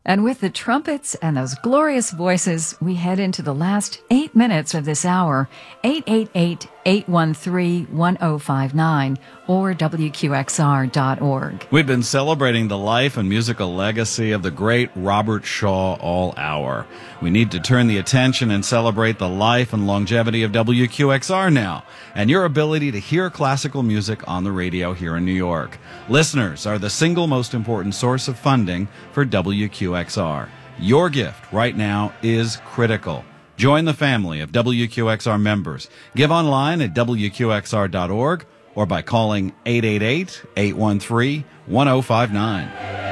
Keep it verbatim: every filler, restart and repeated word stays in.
And with the trumpets and those glorious voices, we head into the last eight minutes of this hour. eight eight eight, eight one three, one oh five nine or W Q X R dot org. We've been celebrating the life and musical legacy of the great Robert Shaw all hour. We need to turn the attention and celebrate the life and longevity of W Q X R now, and your ability to hear classical music on the radio here in New York. Listeners are the single most important source of funding for W Q X R. Your gift right now is critical. Join the family of W Q X R members. Give online at W Q X R dot org or by calling eight eight eight, eight one three, one oh five nine.